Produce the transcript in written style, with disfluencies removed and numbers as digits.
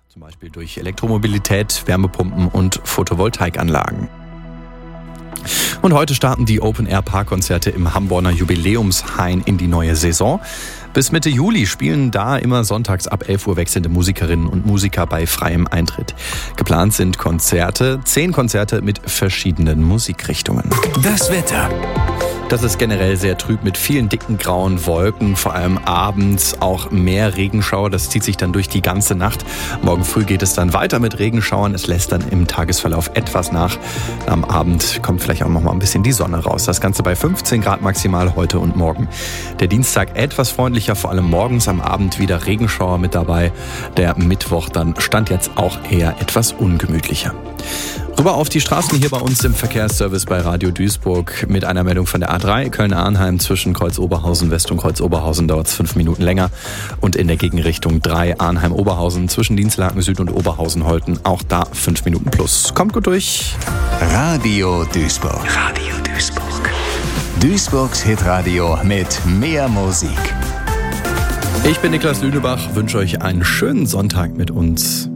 Zum Beispiel durch Elektromobilität, Wärmepumpen und Photovoltaikanlagen. Und heute starten die Open-Air-Parkkonzerte im Hamborner Jubiläumshain in die neue Saison. Bis Mitte Juli spielen da immer sonntags ab 11 Uhr wechselnde Musikerinnen und Musiker bei freiem Eintritt. Geplant sind 10 Konzerte mit verschiedenen Musikrichtungen. Das Wetter. Das ist generell sehr trüb mit vielen dicken grauen Wolken, vor allem abends auch mehr Regenschauer. Das zieht sich dann durch die ganze Nacht. Morgen früh geht es dann weiter mit Regenschauern. Es lässt dann im Tagesverlauf etwas nach. Am Abend kommt vielleicht auch noch mal ein bisschen die Sonne raus. Das Ganze bei 15 Grad maximal heute und morgen. Der Dienstag etwas freundlicher, vor allem morgens, am Abend wieder Regenschauer mit dabei. Der Mittwoch dann stand jetzt auch eher etwas ungemütlicher. Rüber auf die Straßen hier bei uns im Verkehrsservice bei Radio Duisburg mit einer Meldung von der A3 Köln-Arnheim zwischen Kreuz-Oberhausen West und Kreuz-Oberhausen dauert es 5 Minuten länger und in der Gegenrichtung 3 Arnheim-Oberhausen zwischen Dienstlaken Süd und Oberhausen-Holten auch da 5 Minuten plus. Kommt gut durch. Radio Duisburg. Radio Duisburg. Duisburgs Hitradio mit mehr Musik. Ich bin Niklas Lünebach, wünsche euch einen schönen Sonntag mit uns.